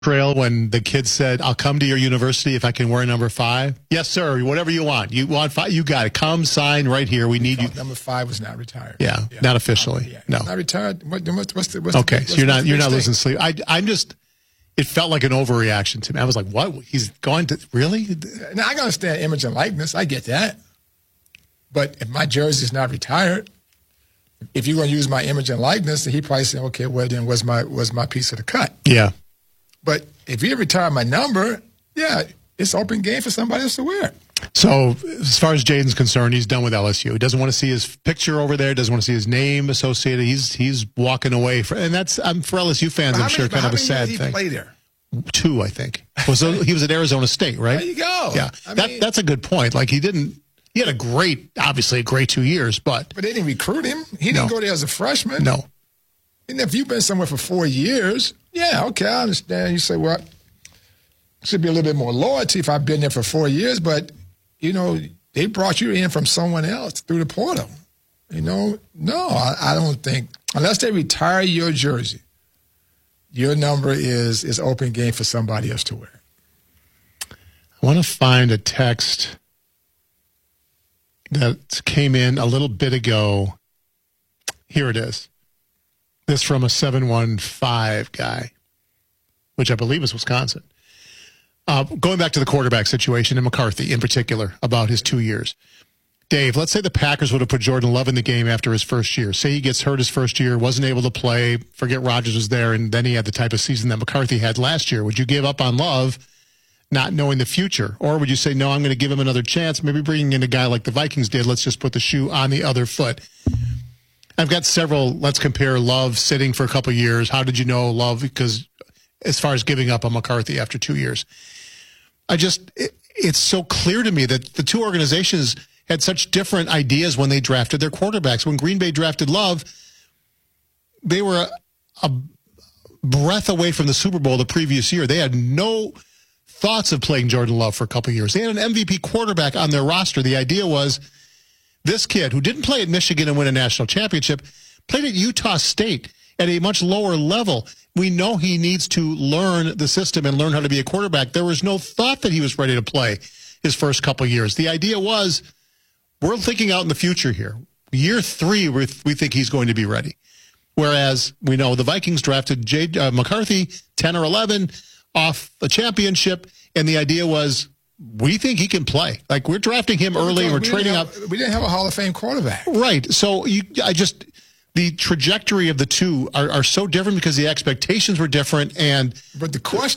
Trail when the kid said, "I'll come to your university if I can wear number 5." Yes, sir. Whatever you want. You want 5? You got it. Come sign right here. We need you. Number 5 was not retired. Yeah, not officially. No, not retired. What's okay, so you're not losing sleep. I'm just. It felt like an overreaction to me. I was like, "What? He's going to really?" Now I can understand image and likeness. I get that. But if my jersey is not retired, if you're going to use my image and likeness, then he probably said, "Okay, well then, what's my piece of the cut?" Yeah. But if you retire my number, yeah, it's open game for somebody else to wear it. So as far as Jaden's concerned, he's done with LSU. He doesn't want to see his picture over there. Doesn't want to see his name associated. He's walking away. And that's for LSU fans, I'm sure, kind of a sad thing. He played there? 2, I think. He was at Arizona State, right? There you go. Yeah, that's a good point. Like he had obviously a great 2 years, but they didn't recruit him. He didn't go there as a freshman. No. And if you've been somewhere for 4 years, yeah, okay, I understand. You say, well, should be a little bit more loyalty if I've been there for 4 years, but, they brought you in from someone else through the portal. No, I don't think, unless they retire your jersey, your number is open game for somebody else to wear. I want to find a text that came in a little bit ago. Here it is. This from a 715 guy, which I believe is Wisconsin. Going back to the quarterback situation and McCarthy in particular about his 2 years. Dave, let's say the Packers would have put Jordan Love in the game after his first year. Say he gets hurt his first year, wasn't able to play, forget Rodgers was there, and then he had the type of season that McCarthy had last year. Would you give up on Love not knowing the future? Or would you say, no, I'm going to give him another chance, maybe bringing in a guy like the Vikings did, let's just put the shoe on the other foot? I've got several, let's compare Love sitting for a couple of years. How did you know Love? Because as far as giving up on McCarthy after 2 years, it's so clear to me that the two organizations had such different ideas when they drafted their quarterbacks. When Green Bay drafted Love, they were a breath away from the Super Bowl the previous year. They had no thoughts of playing Jordan Love for a couple of years. They had an MVP quarterback on their roster. The idea was this kid, who didn't play at Michigan and win a national championship, played at Utah State at a much lower level. We know he needs to learn the system and learn how to be a quarterback. There was no thought that he was ready to play his first couple of years. The idea was, we're thinking out in the future here. Year 3, we think he's going to be ready. Whereas we know the Vikings drafted McCarthy 10 or 11 off a championship, and the idea was, we think he can play. Like, we're drafting him early, and we're trading up. We didn't have a Hall of Fame quarterback. Right. So the trajectory of the two are so different because the expectations were different, but the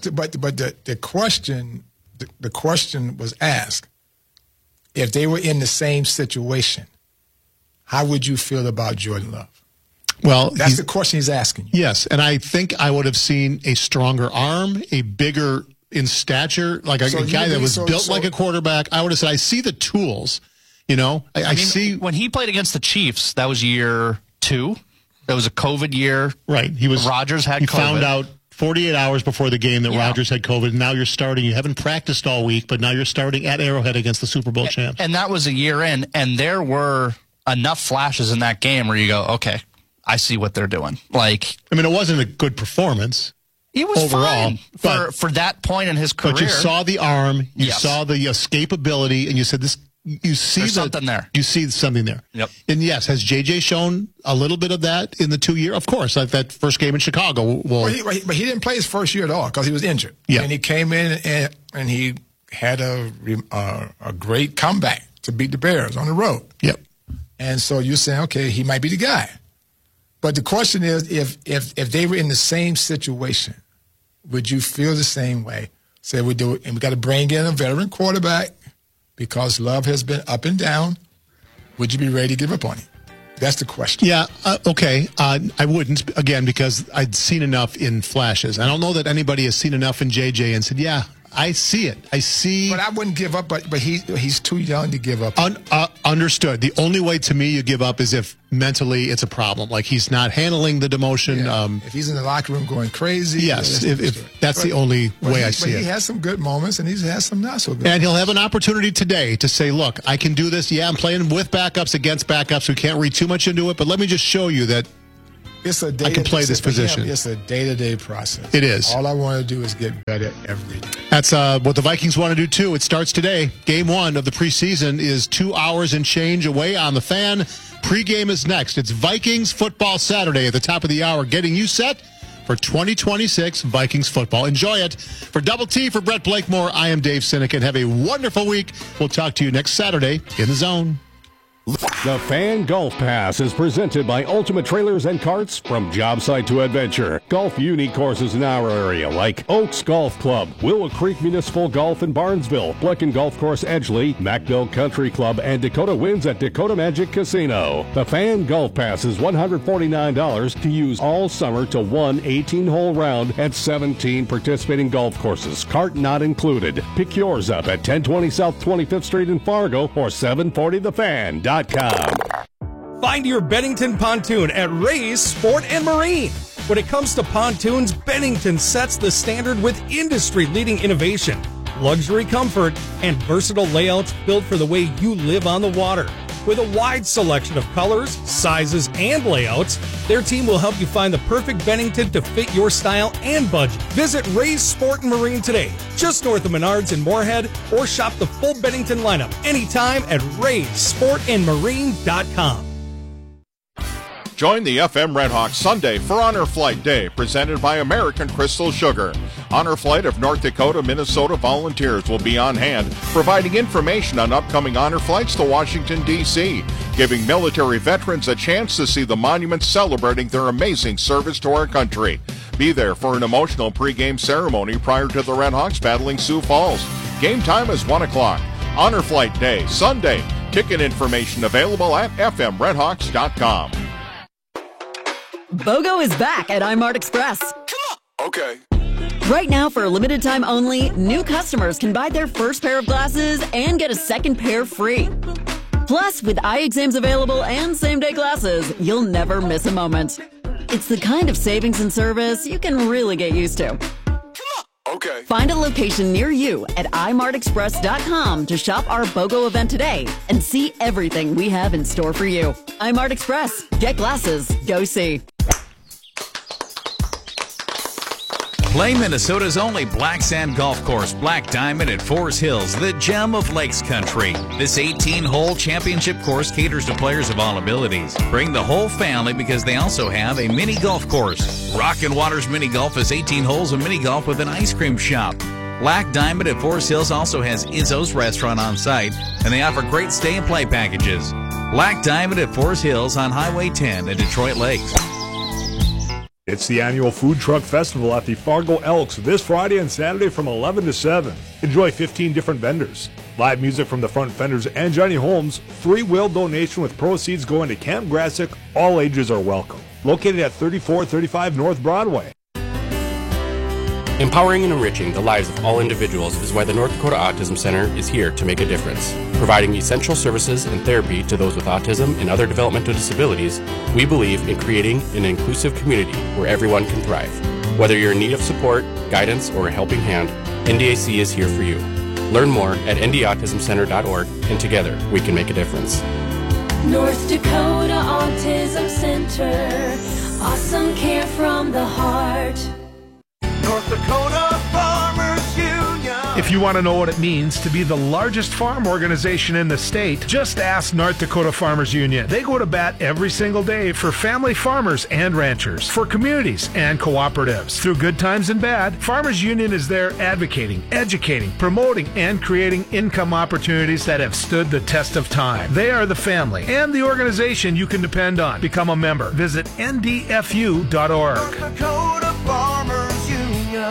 question was asked, if they were in the same situation, how would you feel about Jordan Love? Well, that's the question he's asking you. Yes, and I think I would have seen a stronger arm, a bigger in stature, like a guy that was built like a quarterback. I would have said, I see the tools. I see when he played against the Chiefs. That was year 2. That was a COVID year. Right. Rodgers had COVID. He found out 48 hours before the game that Rodgers had COVID. And now you're starting. You haven't practiced all week, but now you're starting at Arrowhead against the Super Bowl champs. And that was a year in, and there were enough flashes in that game where you go, okay, I see what they're doing. It wasn't a good performance. It was overall fine for that point in his career. But you saw the arm, you saw the escapability, and you said this. You see something there. You see something there. Yep. And yes, has JJ shown a little bit of that in the 2 years? Of course, like that first game in Chicago. But he didn't play his first year at all because he was injured. Yeah. And he came in and he had a great comeback to beat the Bears on the road. Yep. And so you're saying, okay, he might be the guy. But the question is, if they were in the same situation, would you feel the same way? Say we do it, and we got to bring in a veteran quarterback. Because Love has been up and down, would you be ready to give up on him? That's the question. Yeah, okay. I wouldn't, again, because I'd seen enough in flashes. I don't know that anybody has seen enough in JJ and said, yeah, I see it. I see. But I wouldn't give up, but he's too young to give up. Understood. The only way to me you give up is if mentally it's a problem. Like he's not handling the demotion. Yeah. If he's in the locker room going crazy. Yes, if that's the only way I see it. But he has some good moments and he has some not so good. And he'll have an opportunity today to say, look, I can do this. Yeah, I'm playing with backups against backups. We can't read too much into it, but let me just show you that It's a I can play this position. It's a day-to-day process. It is. All I want to do is get better every day. That's what the Vikings want to do, too. It starts today. Game 1 of the preseason is 2 hours and change away on the Fan. Pregame is next. It's Vikings Football Saturday at the top of the hour, getting you set for 2026 Vikings football. Enjoy it. For Double T, for Brett Blakemore, I am Dave Sinek, and have a wonderful week. We'll talk to you next Saturday in the Zone. The Fan Golf Pass is presented by Ultimate Trailers and Carts. From job site to adventure, golf unique courses in our area like Oaks Golf Club, Willow Creek Municipal Golf in Barnesville, Blecken Golf Course Edgeley, Macville Country Club, and Dakota Winds at Dakota Magic Casino. The Fan Golf Pass is $149 to use all summer to one 18-hole round at 17 participating golf courses, cart not included. Pick yours up at 1020 South 25th Street in Fargo or 740thefan.com. Find your Bennington pontoon at Ray's Sport and Marine. When it comes to pontoons, Bennington sets the standard with industry-leading innovation, luxury comfort, and versatile layouts built for the way you live on the water. With a wide selection of colors, sizes, and layouts, their team will help you find the perfect Bennington to fit your style and budget. Visit Ray's Sport and Marine today, just north of Menards in Moorhead, or shop the full Bennington lineup anytime at raysportandmarine.com. Join the FM Redhawks Sunday for Honor Flight Day, presented by American Crystal Sugar. Honor Flight of North Dakota, Minnesota volunteers will be on hand, providing information on upcoming honor flights to Washington, D.C., giving military veterans a chance to see the monuments celebrating their amazing service to our country. Be there for an emotional pregame ceremony prior to the Redhawks battling Sioux Falls. Game time is 1 o'clock. Honor Flight Day, Sunday. Ticket information available at fmredhawks.com. BOGO is back at iMart Express. Okay. Right now, for a limited time only, new customers can buy their first pair of glasses and get a second pair free. Plus, with eye exams available and same-day glasses, you'll never miss a moment. It's the kind of savings and service you can really get used to. Okay. Find a location near you at imartexpress.com to shop our BOGO event today and see everything we have in store for you. iMart Express. Get glasses. Go see. Play Minnesota's only black sand golf course, Black Diamond at Forest Hills, the gem of Lakes Country. This 18-hole championship course caters to players of all abilities. Bring the whole family because they also have a mini golf course. Rockin' Waters Mini Golf is 18 holes of mini golf with an ice cream shop. Black Diamond at Forest Hills also has Izzo's restaurant on site, and they offer great stay and play packages. Black Diamond at Forest Hills on Highway 10 at Detroit Lakes. It's the annual Food Truck Festival at the Fargo Elks this Friday and Saturday from 11 to 7. Enjoy 15 different vendors, live music from the Front Fenders and Johnny Holmes, free will donation with proceeds going to Camp Grassic. All ages are welcome. Located at 3435 North Broadway. Empowering and enriching the lives of all individuals is why the North Dakota Autism Center is here to make a difference. Providing essential services and therapy to those with autism and other developmental disabilities, we believe in creating an inclusive community where everyone can thrive. Whether you're in need of support, guidance, or a helping hand, NDAC is here for you. Learn more at ndautismcenter.org, and together we can make a difference. North Dakota Autism Center, awesome care from the heart. North Dakota Farmers Union. If you want to know what it means to be the largest farm organization in the state, just ask North Dakota Farmers Union. They go to bat every single day for family farmers and ranchers, for communities and cooperatives. Through good times and bad, Farmers Union is there advocating, educating, promoting, and creating income opportunities that have stood the test of time. They are the family and the organization you can depend on. Become a member. Visit ndfu.org. North Dakota Farmers Union.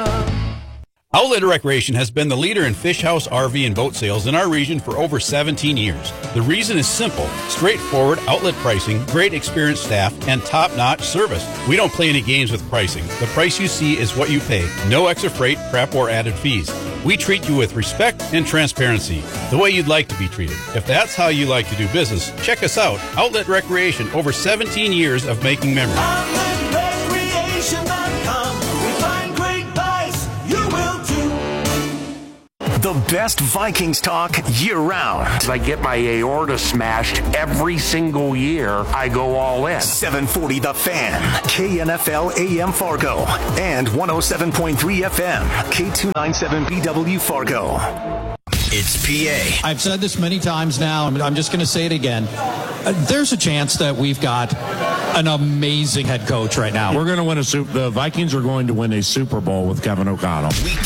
Outlet Recreation has been the leader in fish house, RV, and boat sales in our region for over 17 years. The reason is simple: straightforward outlet pricing, great experienced staff, and top-notch service. We don't play any games with pricing. The price you see is what you pay. No extra freight, prep, or added fees. We treat you with respect and transparency, the way you'd like to be treated. If that's how you like to do business, check us out. Outlet Recreation, over 17 years of making memories. OutletRecreation.com. We find great buys. You will too. The best Vikings talk year-round. I get my aorta smashed every single year. I go all in. 740 The Fan, KNFL AM Fargo, and 107.3 FM, K297BW Fargo. It's PA. I've said this many times now. I'm just going to say it again. There's a chance that we've got an amazing head coach right now. We're going to win the Vikings are going to win a Super Bowl with Kevin O'Connell.